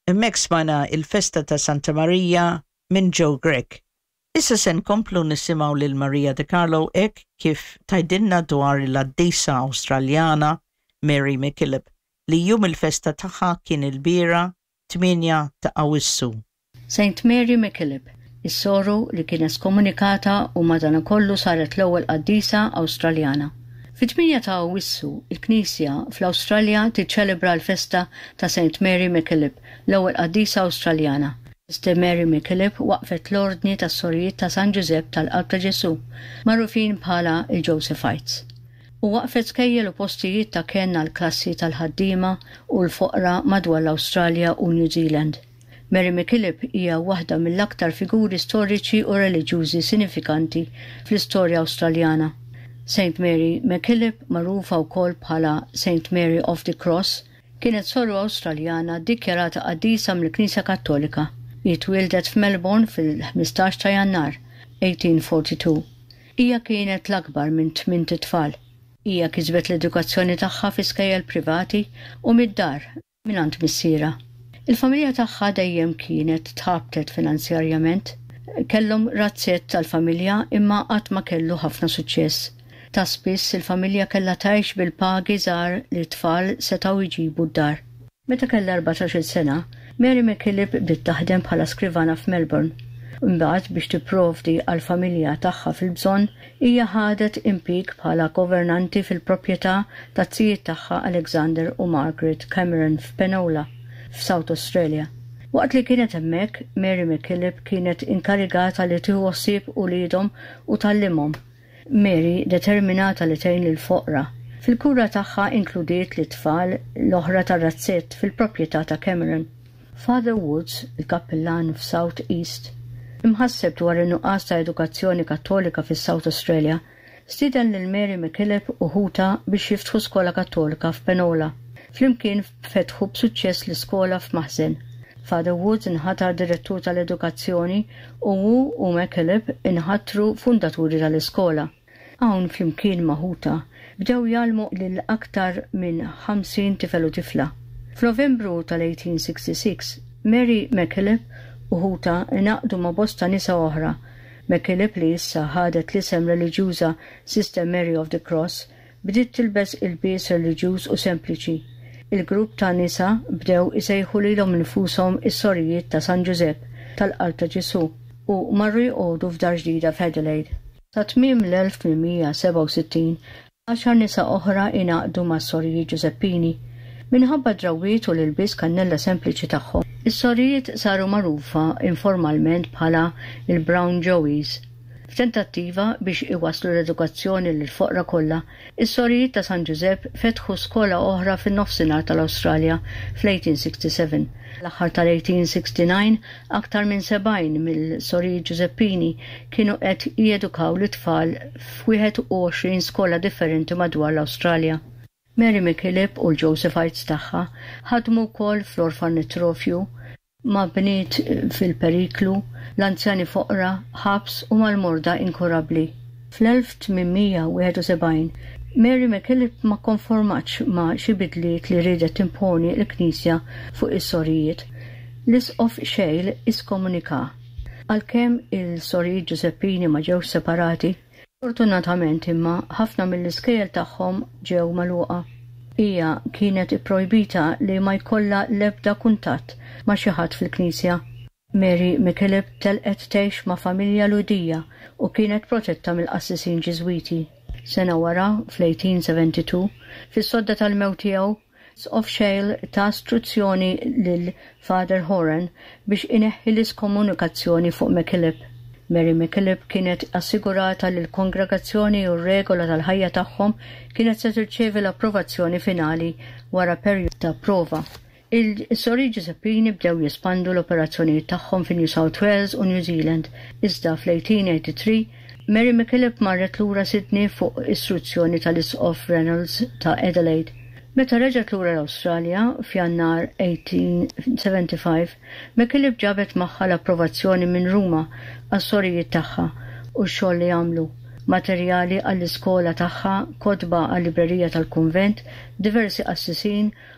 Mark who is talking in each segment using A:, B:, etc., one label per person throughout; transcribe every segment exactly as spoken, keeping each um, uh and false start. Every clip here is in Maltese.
A: Immek smajna il-festa ta' Santa Maria minn Joe Grech. Issa se nkomplu nisimgħu lil Maria De Carlo hekk kif tajdilna dwar l-Qaddisa Awstraljana Mary MacKillop li jum il-festa tagħha kien il-bira tminja ta' Awwissu.
B: Saint Mary MacKillop, is-soru li kienet skomunikata u madankollu saret l-ewwel qaddisa Awstraljana. Fit-tminja ta' Awwissu, il-Knisja fl-Awstralja tiċċelebra l-festa ta' Saint Mary MacKillop, l-ewwel qaddisa Awstraljana. Sister Mary MacKillop waqfet l-ordni tas-sorijiet ta' San Giuseppe tal-Qalb ta' Ġesu, magħrufin bħala il-Josephites. U waqfet skejjel u postijiet ta' kenna l-klassi tal-ħaddiema u l-foqra madwar l-Awstralja u New Zealand. Mary MacKillop hija waħda mill-aktar figuri storiċi u reliġjużi sinifikanti fl-istorja Awstraljana. Saint Mary MacKillop, magħrufa wkoll bħala Saint Mary of the Cross, kienet soru Awstraljana ddikjarata qaddisa mill-Knisja Kattolika. Jitwildet f'Melbourne fil-ħmistax ta' Jannar eighteen forty-two. Hija kienet l-akbar minn tmien tfal. Hija kisbet l-edukazzjoni tagħha fi skejjel privati u mid-dar mingħand missiera. Il-familja tagħha dejjem kienet tħabbtet finanzjarjament. Kellhom razzett tal-familja imma qatt ma kellu ħafna suċċess. Ta' spiss il-familja kellha tgħix bil-pagi żgħar li t-tfal setgħu jġibu d-dar. Meta kellha erbatax-il sena, Mary MacKillop bdiet taħdem bħala skrivana f'Melbourne. Imbagħad biex tipprovdi għall-familja tagħha fil-bżonn hija ħadet impjieg bħala governanti fil-proprjetà tat-tzijiet tagħha Alexander u Margaret Cameron f'Penola, f'South Australia. Waqt li kienet hemmhekk, Mary MacKillop kienet inkarigata li tieħu ħsieb uliedhom u tallimhom. Mary determinata li tgħin lill-foqra. Fil-kura tagħha inkludiet li tfal l-oħra tar-razzett fil-proprjetà ta' Cameron. Father Woods, il-kappellan f'South East, imħasseb dwar in-nuqqas ta' edukazzjoni kattolika fis-South Australia, stieden lil Mary MacKillop u ħuta biex jiftħu skola kattolika f'Penola. Flimkien fetħu b'suċċess l-iskola f'Maħżen. Father Woods inħatar direttur tal-edukazzjoni u hu u MacKillop inħattru fundaturi tal-iskola. Hawn flimkien ma' ħuta bdew jgħallmu lil aktar minn ħamsin tifel u tifla. F'Novembru tal-eighteen sixty-six, Mary MacKillop u ħuta inaqdu ma' bosta nisa oħra. MacKillop li issa ħadet l-isem reliġjuża Sister Mary of the Cross bdiet tilbes il-bies reliġjuż u sempliċi. Il-grupp ta' nisa bdew isejħu lilhom infushom is-sorijiet ta' San Giuseppe tal-Qalb ta' Ġesu u marru jqogħdu f'dar ġdida f'Adelaide. Sa tmiem l-elf tminmija seba' u sittin, għaxar nisa oħra inaqdu mas-sorijiet Ġuseppini. Minħabba drawwiet u l-ilbis kannella sempliċi tagħhom. Is-sorijiet saru magħrufa informalment bħala il-Brown Joeys. F'tentattiva biex iwasslu l-edukazzjoni lil foqra kollha, is-sorijiet ta' San Giuseppe fetħu skola oħra fin-nofsinhar tal-Awstralja fl-eighteen sixty-seven. L-aħħar tal-eighteen sixty-nine aktar minn sebgħin mill-sorijiet Ġuseppini kienu qed jedukaw l-tfal f'wieħed u għoxrin skola differenti madwar l-Awstralja. Mary MacKillop u l-Josephites tagħha ħadmu wkoll fl-orfanet Trofju ma' bniet fil-periklu, l-anzjani foqra, ħabs u mal-morda inkurabbli. fl-elf tminmija wieħed u sebgħin, Mary MacKillop ma konformax ma' xi bidliet li riedet timponi l-Knisja fuq is-sorijiet. L-isqof xejl iskomunika. Għalkemm il-sorijiet Ġuseppini ma ġewx separati, fortunatament imma ħafna mill-iskejjel tagħhom ġew magħluqa. Hija kienet ipprojbita li ma jkollha l-ebda kuntatt ma' xi ħadd fil-Knisja. Mary MacKillop telqet tgħix ma' familja Ludija u kienet protetta mill-qassisin Ġiżwiti. Sena wara, fl-eighteen seventy-two, fis-sodda tal-mewt tiegħu, sqof xejl ta' istruzzjoni lil Father Horan biex ineħħi l-iskomunikazzjoni fuq MacKillop. Mary MacKillop kienet assigurata li l-kongregazzjoni u r-regola tal-ħajja tagħhom kienet se tirċievi l-approvazzjoni finali wara perjodu ta' prova. Il-sori Ġuseppini bdew jespandu l-operazzjonijiet tagħhom fi New South Wales u New Zealand. Iżda fl-eighteen eighty-three Mary MacKillop marret lura Sydney fuq istruzzjoni tal-isqof Reynolds ta' Adelaide. Meta reġgħet lura l-Awstralja f'Jannar eighteen seventy-five, MacKillop ġabet magħha l-approvazzjoni minn Ruma għas-sorijiet tagħha u x-xogħol li għamlu, materjali għall-iskola tagħha, kotba għall-librerija tal-kunvent, diversi qassisin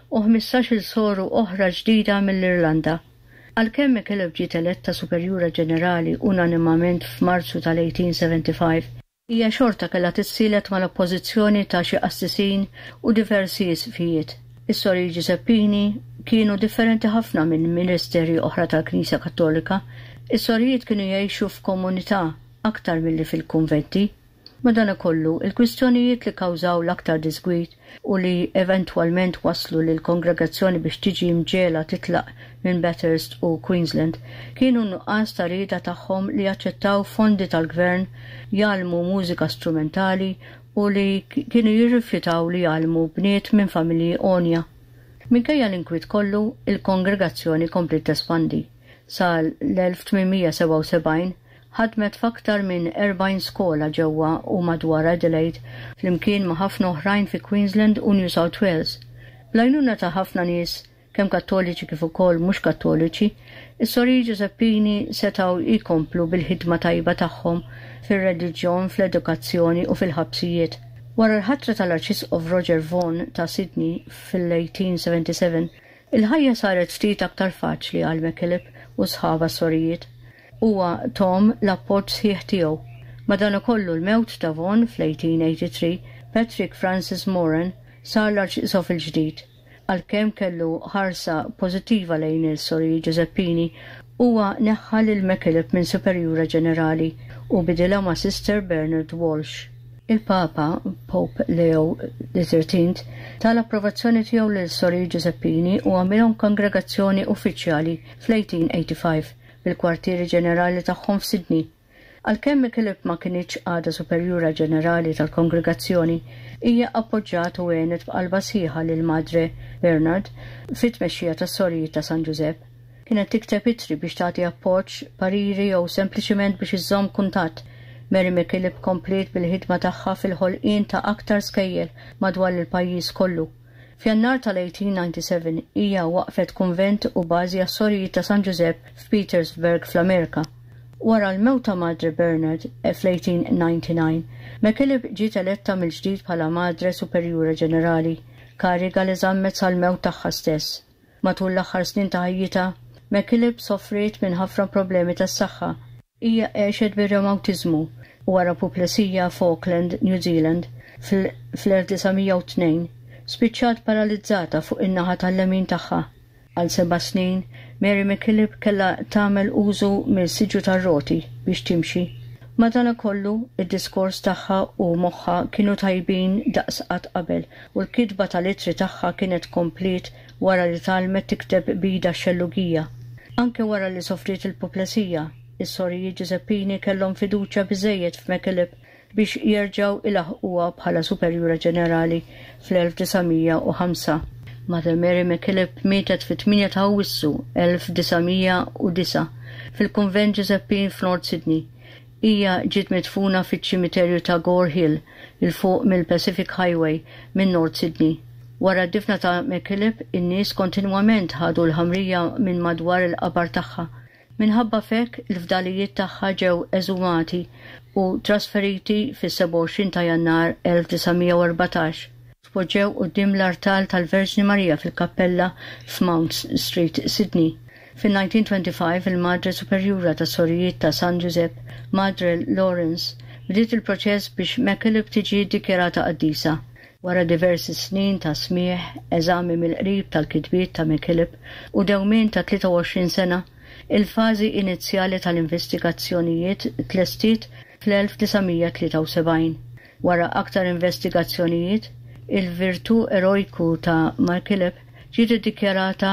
B: u ħmistax-il soru oħra ġdida mill-Irlanda. Għalkemm MacKillop ġiet eletta Superjura Ġenerali unanimament f'Marzu tal-eighteen seventy-five, hija xorta kellha tissielet mal-oppożizzjoni ta' xi qassisin u diversi isfijiet. Is-Sorji Giuseppini kienu differenti ħafna minn ministeri oħra tal-Knisja Kattolika. Is-Sorjiet kienu jgħixu f'komunità aktar milli fil-kunventi. Madankollu, il-kwistjonijiet li kawżaw l-aktar disgwit u li eventwalment waslu lil kongregazzjoni biex tiġi mġela titlaq minn Bathurst u Queensland kienu nuqqas ta' rieda tagħhom li jaċċettaw fondi tal-gvern, jgħallmu mużika strumentali u li kienu jirrifjutaw li jgħallmu bniet minn familji onja. Minkejja l-inkwit kollu, il-kongregazzjoni komplet tespandi. Sal l-eighteen seventy-seven ħadmet f'aktar minn erbgħin skola ġewwa u madwar Adelaide flimkien ma' ħafna oħrajn fi Queensland u New South Wales. Bl-għajnuna ta' ħafna nies, kemm Kattoliċi kif ukoll mhux Kattoliċi, is-Sorji Giuseppini setgħu jkomplu bil-ħidma tajba tagħhom fir-reliġjon, fl-edukazzjoni u fil-ħabsijiet. Wara l-ħatra tal-Arċisqof Roger Vaughan ta' Sydney fil-eighteen seventy-seven, il-ħajja saret ftit aktar faċli għal MacKillop u sħaba Sorjiet. Huwa Tom l-appoġġ sħiħ tiegħu. Madankollu l-mewt ta' Vaughan fl-eighteen eighty-three, Patrick Francis Moran sar l-Arċisqof il-ġdid. Għalkemm kellu ħarsa pożittiva lejn il-Sorji Giuseppini, huwa neħħa lil MacKillop minn Superjura Ġenerali u bidilha ma' Sister Bernard Walsh. Il-Papa, Pope Leo the thirteenth, tal-approvazzjoni tiegħu lil Sorji Giuseppini u għamilhom kongregazzjoni uffiċjali fl-eighteen eighty-five bil-kwartieri ġenerali tagħhom f'Sydney. Għalkemm MacKillop ma kienx għada Superjura Ġenerali tal-kongregazzjoni, hija appoġġjat u għenet b'qalba sħiħa lil Madre Bernard fit-tmexxija tas-Sorji ta' San Giuseppe. Kienet tikteb itri biex tagħti appoġġ, pariri jew sempliċiment biex iżżomm kuntatt. Mary MacKillop komplet bil-ħidma tagħha fil-ħolqien ta' aktar skejjel madwar il-pajjiż kollu. F'Jannar tal-eighteen ninety-seven hija waqfet kunvent u bażi għas-Sorji ta' San Giuseppe f'Petersburg fl-Amerika. Wara l-mewt ta' Madre Bernard fl-eighteen ninety-nine, MacKillop ġiet eletta mill-ġdid bħala Madre Superjura Ġenerali, kariga li żammet sal-mewt tagħha stess. Matul l-aħħar snin ta' ħajjitha, MacKillop soffriet minn ħafna problemi tas-saħħa. Hija għexet bir-rewmatiżmu u wara apoplesija f'Auckland, New Zealand fl-nineteen oh two. Spiċċat paralizzata fuq in-naħa tal-lemin tagħha. Għal seba' snin, Mary MacKillop kellha tagħmel użu mill-siġu tar-roti biex timxi. Madankollu, id-diskors tagħha u moħħa kienu tajbin daqs qatt qabel u l-kitba tal-ittri tagħha kienet komplet wara li talmet tikteb bida xellugija. Anke wara li sofriet il-poplesija, is-Sorji Giuseppini kellhom fiduċja biżejjed f'MacKillop biex jerġgħu ilaħquha bħala Superjura Ġenerali fl-nineteen oh five. Mother Mary MacKillop mietet fit-tminja ta' Awwissu nineteen oh nine fil-Kunvent Giuseppin f'North Sydney. Hija ġiet midfuna fiċ-ċimiterju ta' Gore Hill il fuq mill-Pacific Highway minn North Sydney. Wara d-difna ta' MacKillop, in-nies kontinwament ħadu l-ħamrija minn madwar il-qabar tagħha. Minħabba fekk il-fdalijiet tagħha ġew eżumati u trasferiti fis-twenty-seven ta' Jannar nineteen fourteen. Tpoġġew quddiem l-artal tal-Verġni Marija fil-kappella f'Mount Street, Sydney. Fin-nineteen twenty-five il-Madre Superjura ta' Sorjiet ta' San Giuseppe, Madre Lawrence, bdiet il-proċess biex MacKillop tiġi ddikjarata qaddisa. Wara diversi snin ta' smieħ, eżami mill-qrib tal-kitbiet ta' MacKillop u dewmien ta' twenty-three sena, il-fażi inizjali tal-investigazzjonijiet tlestiet fl-nineteen three. Wara aktar investigazzjonijiet, il-virtu erojku ta' MacKillop ġiet iddikjarata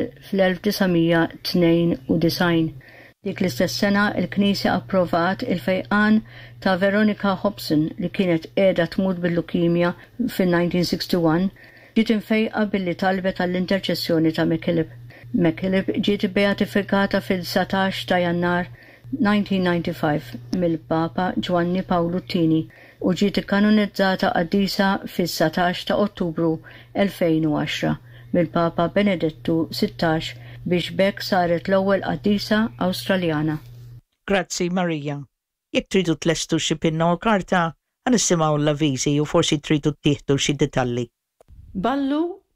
B: fl-nineteen twenty-nine. Dik l-istess sena il-Knisja approvat il-fejqan ta' Veronica Hobson li kienet qiegħda tmut bil-lukimja fin-nineteen sixty-one, ġiet infejqa billi talbet għall-interċessjoni ta' MacKillop. MacKillop ġiet beatifikata fil-nineteen ta' Jannar nineteen ninety-five mill-Papa Giovanni Paolo Tini u ġiet ikkanonizzata qaddisa fis-nineteen ta' Ottubru two thousand ten mill-Papa Benedettu sixteen biex bekk saret l-ewwel qaddisa Awstraljana.
A: Grazzi Marija. Jekk tridu tlestu xi pinna u karta, ħanisimgħu l-avviżi u forsi tridu tieħdu xi detalli.
C: Ballu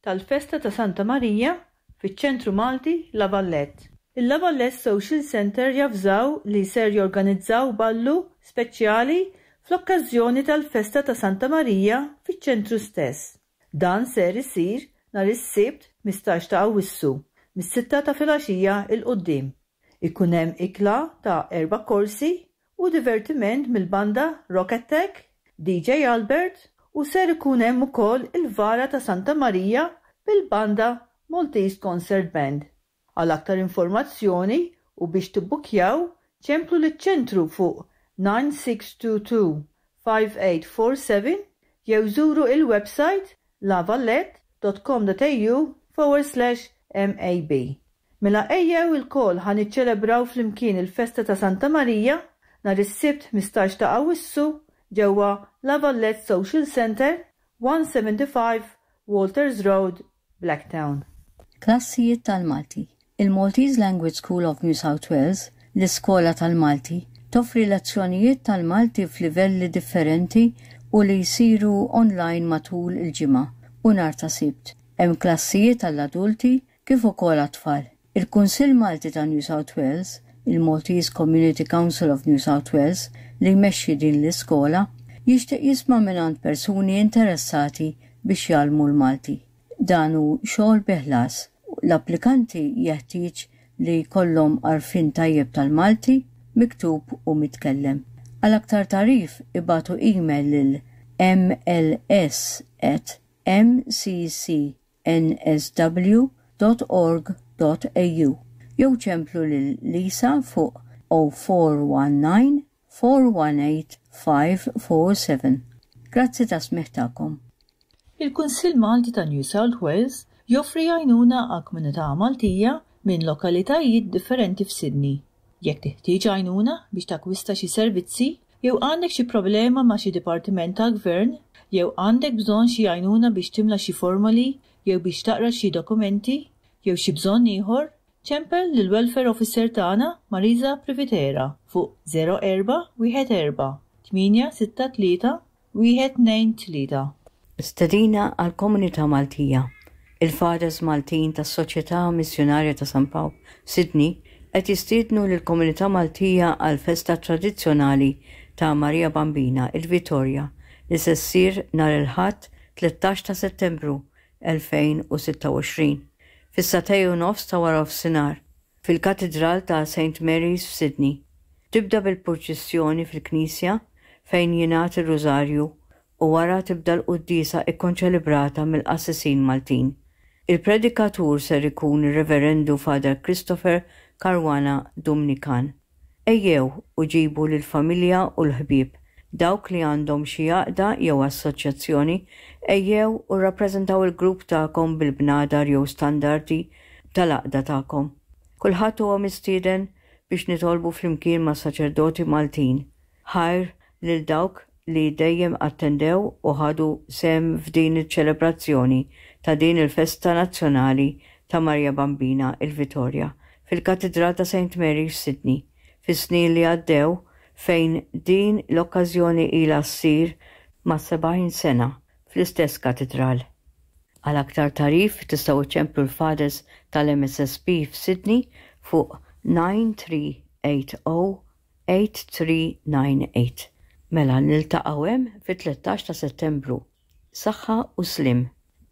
C: tal-Festa ta' Santa Marija fiċ-Ċentru Malti La Vallette. Il-La Vallette Social Center jafżaw li ser jorganizzaw ballu speċjali fl-okkażjoni tal-Festa ta' Santa Marija fiċ-ċentru stess. Dan ser isir nhar is-Sibt mistax ta' Awwissu, mis-sitta ta' filgħaxija il-qudiem. Ikun hemm ikla ta' erba' korsi u divertiment mill-banda Rock Attack, D J Albert u ser ikun hemm ukoll il-Vara ta' Santa Marija bil-banda Maltese Concert Band. Għal aktar informazzjoni u biex tibbukjaw ċemplu liċ-ċentru fuq nine six two two five eight four seven jew żuru il-website lavallette dot com dot a u forward slash M A B. Mela ejjew il-kol ħan iċċelebraw flimkien il-Festa ta' Santa Marija nhar is-Sibt mistax ta' Awwissu ġewwa La Vallette Social Center, one seventy-five Walters Road, Blacktown.
B: Klassijiet tal-Malti. Il-Maltese Language School of New South Wales, l-Iskola tal-Malti, toffri lezzjonijiet tal-Malti f'livelli differenti u li jsiru online matul il-ġimgħa u nhar ta' Sibt. Hemm klassijiet tal-adulti kif ukoll għat-tfal. Il-Kunsill Malti ta' New South Wales, il-Maltese Community Council of New South Wales, li jmexxi din l-iskola, jixtieq jisma' mingħand persuni interessati biex jgħallmu l-Malti. Dan hu xogħol beħlas. L-applikanti jeħtieġ li jkollhom għarfien tajjeb tal-Malti, miktub u mitkellem. Għal aktar tarif ibatu email lil m l s at m c c n s w dot org dot a u jew ċemplu lil Lisa fuq oh four one nine four one eight five four seven. Grazzi ta' smiħtakom.
C: Il-Kunsill Malti ta' New South Wales joffri għajnuna għal komunità Maltija minn lokalitajiet differenti f'Sydney. Jekk teħtieġ għajnuna biex takwista xi servizzi, jew għandek xi problema ma' xi dipartiment tal-gvern, jew għandek bżonn xi għajnuna biex timla xi formuli, jew biex taqra xi dokumenti, jew xi bżonn ieħor, ċempel lil welfare officer tagħna Marisa Privitera fuq zero erba' wieħed erba' tminja sitta tlieta wieħed tnejn tlieta.
B: Stedina għal komunità Maltija. Il-Fathers Maltin tas-Soċjetà Missjonarja ta' San Pawl, Sydney, qed jistiednu lill-komunità Maltija għal festa tradizzjonali ta' Marija Bambina, il-Vittorja, li se ssir nhar il-Ħadd tlettax ta' Settembru elfejn u sitta u għoxrin fis-satej u nofs ta' wara f'sinar fil-Katedral ta' Saint Mary's f'Sydney. Tibda bil-proċessjoni fil-Knisja fejn jingħat ir-Rużarju u wara tibda l-qudiesa ikkonċelebrata mill-qassisin Maltin. Il-predikatur ser ikun ir-Reverendu Father Christopher Caruana Dominican. Ejjew u ġibu lill-familja u l-ħbieb dawk li għandhom xi għaqda jew assoċjazzjoni, ejjew u rappreżentaw il-grupp tagħkom bil-bnadar jew standardi tal-għaqda tagħkom. Kulħadd huwa mistieden biex nitolbu flimkien ma' saċerdoti Maltin. Ħajr lil dawk li dejjem attendew u ħadu sem f'din iċ-ċelebrazzjoni ta' din il-Festa Nazzjonali ta' Marja Bambina il-Vittorja fil-Katedral ta' Saint Mary's Sydney fis-snin li għaddew fejn din l-okkażjoni ilha ssir ma' sebgħin sena fl-istess katedral. Għal aktar tarif tistgħu iċċemplu l-Fathers tal-M S S P f'Sydney fuq nine three eight zero eight three nine eight. Mela niltaqgħu hemm fit-tlettax ta' Settembru. Saħħa u slim.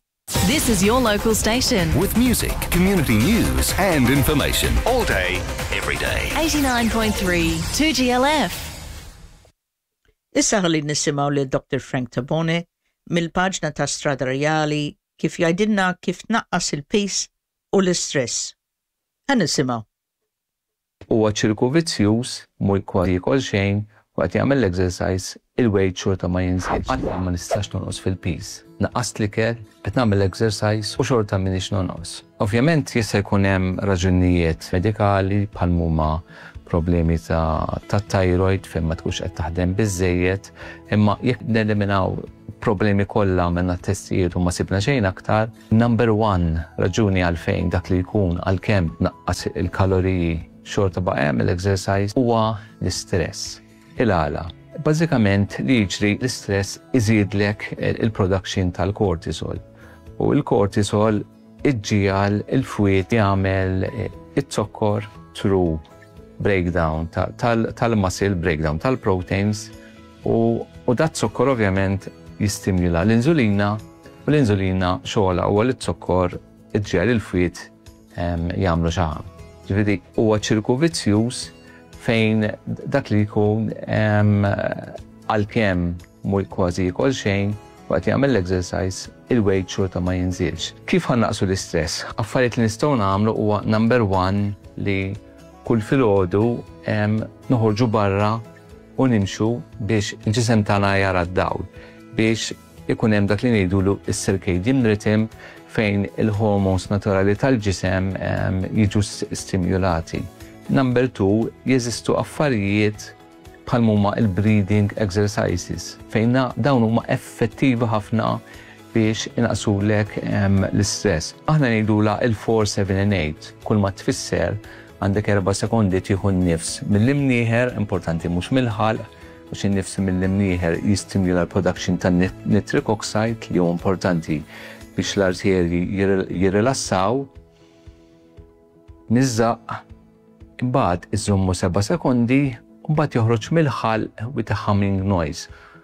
D: This is your local station.
E: With music, community news and information. All day, every day.
D: eighty-nine point three two G L F.
A: Issa ħalli nisimgħu lil Doctor Frank Tabone mill-paġna ta' Strada Reali kif jgħidilna kif tnaqqas il-peace u l-istress. Ħa nisimgħu.
F: Huwa ċirku vizzjuż mur kważi jkol xejn waqt jagħmel l-exercise il-weight xorta ma jinżilx. Għandna ma nistax nonqos fil-peace. Naqqast l-ikel, qed nagħmel exercise u xorta m'iniex nonqos. Ovvjament jista' jkun hemm raġunijiet medikali bħal huma problemi ta' tat-thyroid fejn ma tkunx qed taħdem biżżejjed, imma jekk neliminaw problemi kollha minna testijiet u ma sibna xejn aktar, number one raġuni għalfejn dak li jkun għalkemm naqqas il-kaloriji xorta baqa' jagħmel exercise huwa l-istress. Il-għala. Bażikament li jiġri l-istress iżidlek il-production tal-cortisol U l-kortisol iġġiegħal il-fwiet jagħmel it-zokkor through breakdown tal-muscle breakdown tal-proteins u dat zokkor ovvjament jistimula l-inżulina u l-inżulina xogħla huwa li t-zokkor iġġiegħal il-fwiet jagħmlu xi ħaġa. Ġifieri huwa ċirku vizzjuż fejn dak li jkun għalkemm mhu kważi jkun xejn waqt jagħmel l-exercise il-weight xorta ma jinżilx. Kif ħannaqsu l-istress? Affarijiet li nistgħu nagħmlu huwa number one li kull filgħodu noħorġu barra u nimxu biex il-ġisem tagħna jara d-dawl biex ikun hemm dak li ngħidulu s-circadian rhythm fejn il-hormones naturali tal-ġisem jiġu stimulati. Number two, jeżistu affarijiet bħal huma il-breathing exercises fejn dawn huma effettivi ħafna biex inaqsulek l-istress. Aħna ngħidula il-four, seven and eight. Kull ma tfisser għandek erba' sekondi tieħu n-nifs mill-imnieħer, importanti mhux mill-ħalq, biex in-nifs mill-imnieħer jistimula l-production ta' nitric oxide li huwa importanti biex l-arterji jirrilassaw. Niżżaq, imbagħad iżommu seba' sekondi u mbagħad joħroġ mill-ħalq with a humming noise.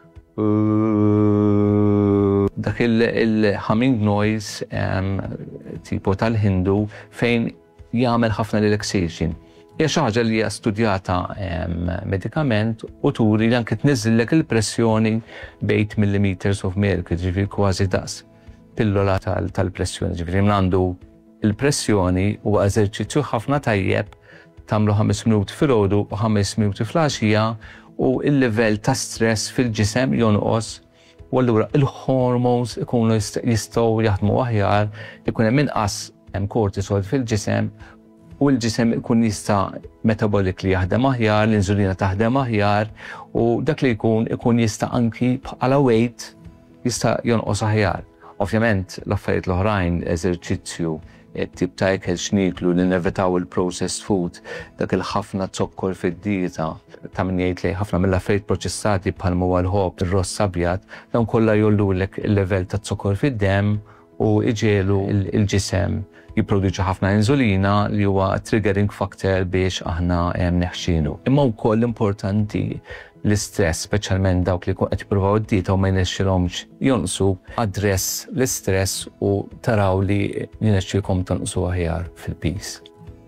F: Dak il-humming noise tipo tal-Hindu fejn jagħmel ħafna relaxation. Hija xi ħaġa li hija studjata medikament u turi li anke tniżillek il-pressjoni b'eight millimeters of mercury, ġifieri kważi daqs pillola tal-pressjoni. Ġifieri min għandu il-pressjoni huwa eżerċizzju ħafna tajjeb tagħmlu ħames minuti filgħodu u ħames minuti fl-għaxija u l-livell ta' stress fil-ġisem jonqos u allura il-hormones ikunu jistgħu jaħdmu aħjar, ikun hemm inqas hemm kortisol fil-ġisem u l-ġisem ikun jista' metabolically jaħdem aħjar, l-inżulina taħdem aħjar u dak li jkun ikun jista' anki bħala weight jista' jonqos aħjar. Ovvjament l-affarijiet l-oħrajn eżerċizzju tip ta' ikel x'niklu li nevitaw il-processed food, dak il-ħafna zokkor fid-dieta ta' min jgħid li ħafna mill-affarijiet proċessati bħal huwa l-ħobb, ir-ross abjad, dawn kollha jgħollulek il-livell ta' zokkor fid-demm u iġielu il-ġisem jipproduċi ħafna inżulina li huwa triggering factor biex aħna neħxinu. Imma wkoll importanti l-istress, speċjalment dawk li qed jippruvaw id-dieta u ma jnexxilhomx jonqsu, address l-istress u taraw li jinexxilkom tonqsu aħjar fil-peace.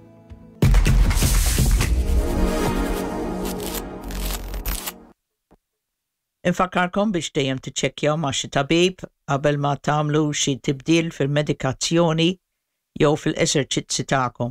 A: Infakkarkom biex dejjem tiċċekkjaw ma' xi tabib qabel ma tagħmlu xi tibdil fil-medikazzjoni jew fil-eżerċizzi tagħkom.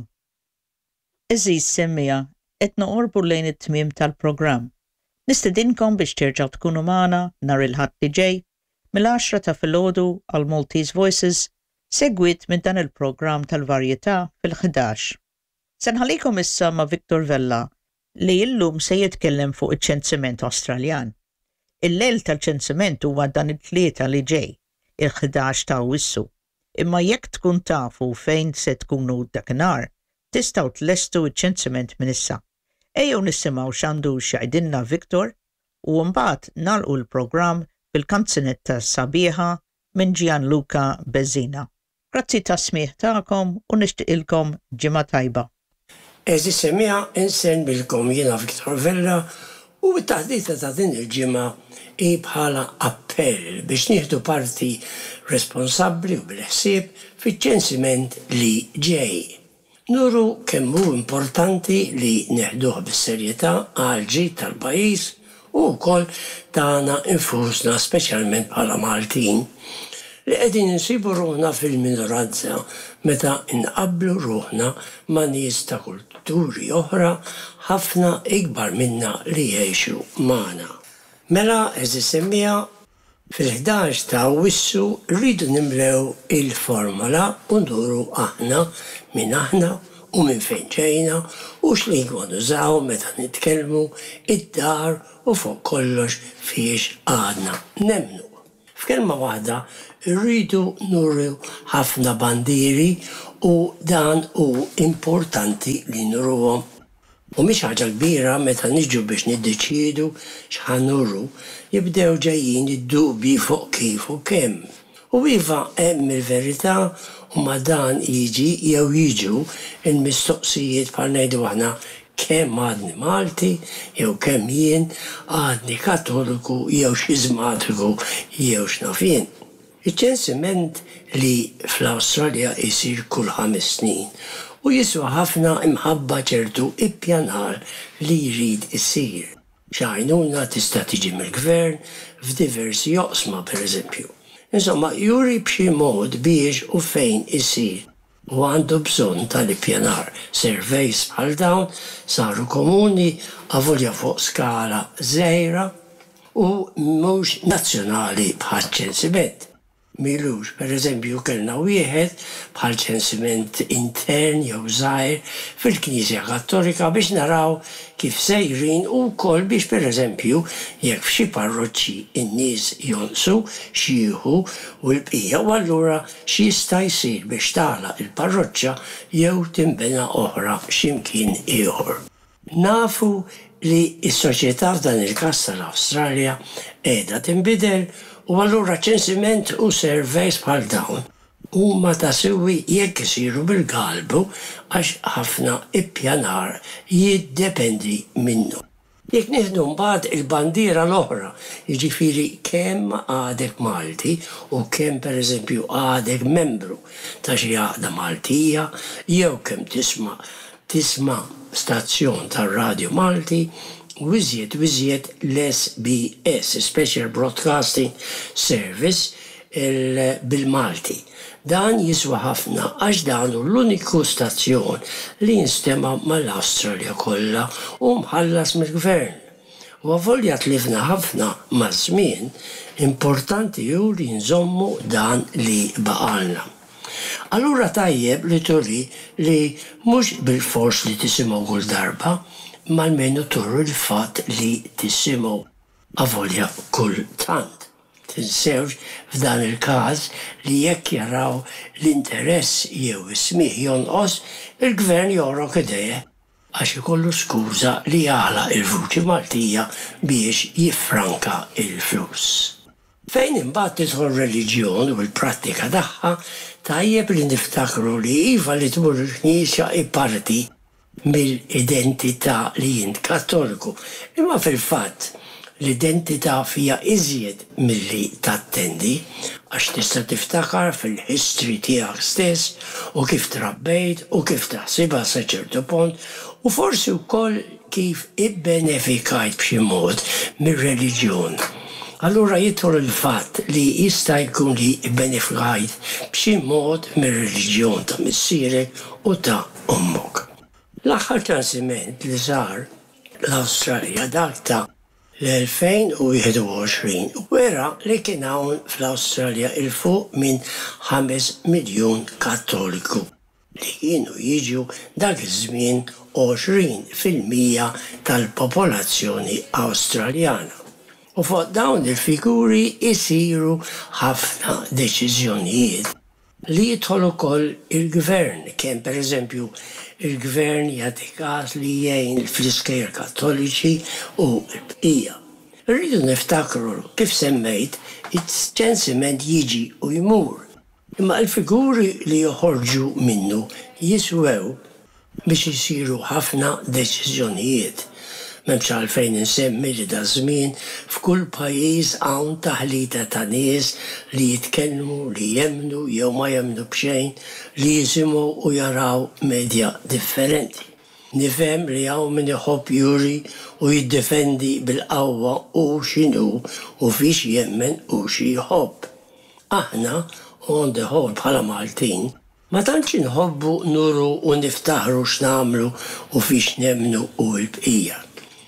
A: Eżiż semmija qed noqorbu lejn it-tmiem tal-programm. Nistedinkom biex terġgħu tkunu magħna nhar il-ħadd li ġej mill-għaxra ta' filgħodu għal Maltese Voices segwit minn dan il-programm tal-varjetà fil-ħdax. Se nħallikom issa ma' Victor Vella li llum se jitkellem fuq iċ-ċensiment Awstraljan. Il-lejl tal-ċensiment huwa dan it-tlieta li ġej, il-ħdax ta' Awwissu. Imma jekk tkun tafu fejn se tkunu dakinhar, tistgħu tlestu iċ-ċensiment minn issa. Ejjew nisimgħu x'għandu x'jgħidilna Victor u mbagħad nagħlqu l-programm bil-kanzunetta sabiħa minn Gianluca Bezzina. Grazzi ta' smieħ tagħkom u nixtieqilkom ġimgħa tajba.
G: Eżis semmija insen bilkom jiena Victor Vella u t-taħdita ta' din il-ġimgħa hi bħala appell biex nieħdu parti responsabbli u bil-ħsieb fiċ-ċensiment li ġej. Nuru kemm hu importanti li neħduh bis-serjetà għal ġid tal-pajjiż u wkoll tagħna infusna speċjalment bħala Maltin li qegħdin insibu ruħna fil-minoranza meta inqabblu ruħna ma' nies ta' kulturi oħra ħafna ikbar minna li jgħixu magħna. Mela eżis semmija fil-ħdax ta' Awwissu rridu nimlew il-formola u nduru aħna minn aħna u minn fejn ġejna u x'lingwa nużaw meta nitkellmu id-dar u fuq kollox fiex għadna nemmnu. F'kelma waħda rridu nuru ħafna bandieri u dan hu importanti li nuruhom. U mhix ħaġa kbira meta niġu biex niddeċiedu x'ħanurru jibdew ġejjin id-dubji fuq kif u kemm. U iva hemm il-verità u ma dan jiġi jew jiġu il-mistoqsijiet bħal ngħidu aħna kemm għadni Malti jew kemm jien għadni Kattoliku jew xizmatiku jew x'naf jien. Iċ-ċensiment li fl-Awstralja jsir kull ħames snin u jiswa ħafna imħabba ċertu ippjanar li jrid isir. X'għajnuna tista' tiġi mill-gvern f'diversi joqsma pereżempju. Insomma, juri b'xi mod biex u fejn isir u għandu bżonn tal-ippjanar. Surveys bħal dawn saru komuni avolja fuq skala żgħira u mhux nazzjonali bħal ċensiment. Milux, per eżempju, kellna wieħed bħal ċensiment intern jew żgħir fil-Knisja Kattolika biex naraw kif sejrin u wkoll biex per eżempju jekk f'xi parroċċi in-nies jonqsu xieħu u l-bqija u allura x'jista' jsir biex tagħlaq il-parroċċa jew tinbena oħra x'imkien ieħor. Nafu li s-soċjetà f'dan il-każ tal-Awstralja qiegħda tinbidel u allura ċensiment u surveys bħal dawn huma ta' sewwi jekk isiru bil-qalbu għax ħafna ippjanar jiddependi minnu. Jekk nieħdu mbagħad il-bandiera l-oħra, jiġifieri kemm għadek Malti u kemm pereżempju għadek membru ta' xi għaqda Maltija jew kemm tisma' tisma' stazzjon tar-Radju Malti, Wiżjed, wiżjed l-S B S, Special Broadcasting Service, bil-Malti. Dan jiswa ħafna għax dan hu l-uniku stazzjon li jinstema' mal-Awstralja kollha u mħallas mill-gvern. U għavolja tlifna ħafna ma' żmien, importanti hu li nżommu dan li baqalna. Allura tajjeb li turi li mhux bil-fors li tisimgħu kull darba, mal-menu turru l-fat li tissimu avolja kull tant. Tinsewx f'dan il-każ li jekk jaraw l-interess jew ismih jonqos, il-gvern jorok idejh għax ikollu skuża li jagħlaq il-vuċi Maltija biex jiffranka il-flus. Fejn imbagħad tidħol reliġjon u l-prattika tagħha, tajjeb li niftakru li iva li tmur il-Knisja i parti mill-identità li jint Kattoliku. Imma fil-fatt l-identità fija iżjed milli tattendi għax tista' tiftakar fil-history tiegħek stess u kif trabbejt u kif taħsibha sa ċertu punt u forsi wkoll kif ibbenefikajt b'xi mod mir-reliġjon. Allura jidħol il-fatt li jista' jkun li ibbenefikajt b'xi mod mir-reliġjon ta' missierek u ta' ommok. L-aħħar ċensiment li sar l-Awstralja dak ta' l-elfejn u wieħed u għoxrin wera li kien hawn fl-Awstralja il fuq minn ħames miljun Kattoliku li kienu jiġu dak iż-żmien għoxrin fil-mija tal-popolazzjoni Awstraljana. U fuq dawn il-figuri isiru ħafna deċiżjonijiet li jidħol ukoll il-gvern, kemm pereżempju il-gvern jagħti każ li jgħin fl-iskejjer Kattoliċi u l-bqija. Rridu niftakru kif semmejt iċ-ċensiment jiġi u jmur. Imma l-figuri li joħorġu minnu jiswew biex isiru ħafna deċiżjonijiet. M'hemmx għalfejn insemmi li da żmien f'kull pajjiż hawn taħlita ta' nies li jitkellmu, li jemmnu jew ma jemmnu b'xejn, li jisimgħu u jaraw medja differenti. Nifhem li hawn min iħobb juri u jiddefendi bil-qawwa u x'inhu u fiex jemmen u xi jħobb. Aħna on the whole bħala Maltin ma tantx inħobbu nuru u niftaħru x'nagħmlu u fiex nemmnu u l-bqija.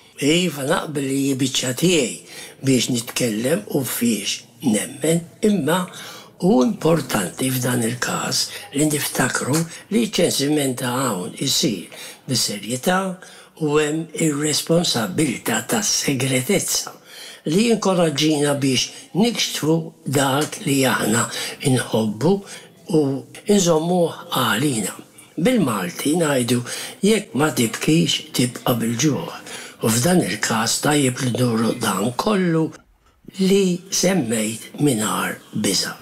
G: Iva naqbel li jibiċċa tiegħi biex nitkellem u fiex nemmen, imma u importanti f'dan il-każ li niftakru li ċensiment ta' hawn isir bis-serjetà u hemm ir-responsabilità tas-segretezza li jinkoraġġina biex nikxtfu dak li aħna inħobbu u nżommuh għalina. Bil-Malti ngħidu jekk ma tibkix tibqa' bil-ġuħ. U f'dan il-każ tajjeb li duru dan kollu li semmejt mingħajr biża'.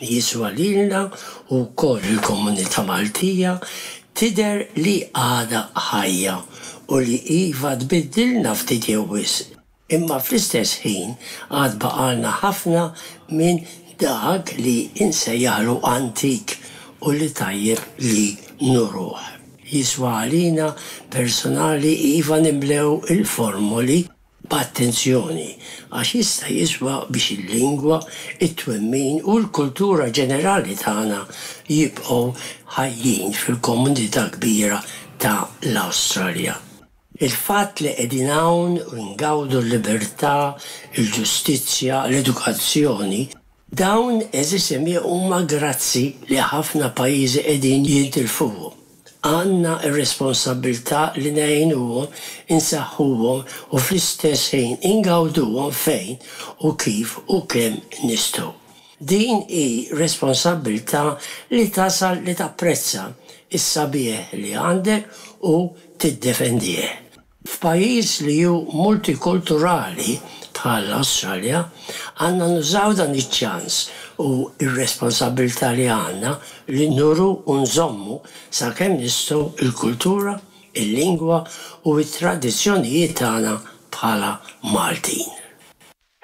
G: jiswa lilna u koll il-komunità Maltija tider li għada ħajja u li iva tbiddilna ftit jew wisq. Imma fl-istess ħin għad baqalna ħafna minn dak li insejjaħlu antik u li tajjeb li nuruħ. Jiswa għalina personali iva nimlew il-formuli b'attenzjoni, għax jista' jiswa biex il-lingwa, it-twemmin u l-kultura ġenerali tagħna jibqgħu ħajjin fil-komunità kbira ta' l-Awstralja. Il-fatt li qegħdin hawn u ngawdu l-libertà, il-ġustizzja, l-edukazzjoni, dawn eżisemi huma grazzi li ħafna pajjiżi qegħdin jintilfuhom. Għanna ir-responsabilità li ngħinuhom, insaħħuhom u fl-istess ħin ingawduhom fejn u kif u kemm nistgħu. Din hi responsabilità li tasal li tapprezza is-sabiħ li għandek u tiddefendih. F'pajjiż li hu multikulturali bħal Awstralja għandna nużaw dan iċ-ċans u ir-responsabilità li għandna li nuru u nżommu sakemm nistgħu il-kultura, il-lingwa u t-tradizzjonijiet tagħna bħala Maltin.